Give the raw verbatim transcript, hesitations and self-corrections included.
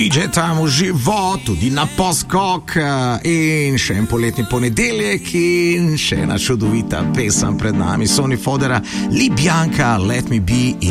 dí džej Time v živo, tudi na poskok in še en poletni ponedeljek in še ena čudovita pesem pred nami, Sony Fodera, Ljubljanka, Let Me Be.